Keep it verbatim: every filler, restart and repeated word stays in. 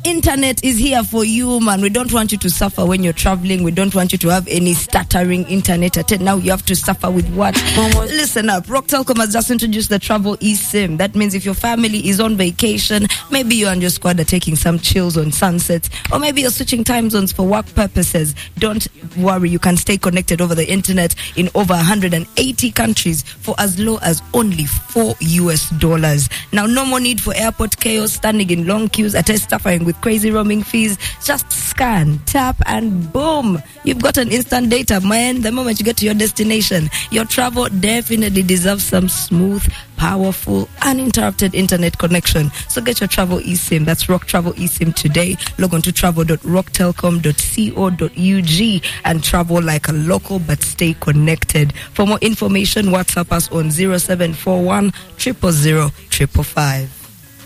internet is here for you, man. We don't want you to suffer when you're traveling. We don't want you to have any stuttering internet at it. Now you have to suffer with what? Listen up. Rock Telcom has just introduced the Travel eSIM. That means if your family is on vacation, maybe you and your squad are taking some chills on sunsets, or maybe you're switching time zones for work purposes, don't worry. You can stay connected over the internet in over one hundred eighty countries for as low as only four U S dollars. Now, no more need for airport chaos, standing in long queues, at least suffering with crazy roaming fees. Just scan, tap, and boom, you've got an instant data, man. The moment you get to your destination, your travel definitely deserves some smooth, powerful, uninterrupted internet connection. So get your Travel eSIM. That's Rock Travel eSIM today. Log on to travel dot rock telcom dot co dot u g and travel like a local, but stay connected. For more information, WhatsApp us on zero seven four one, zero zero zero, five five five.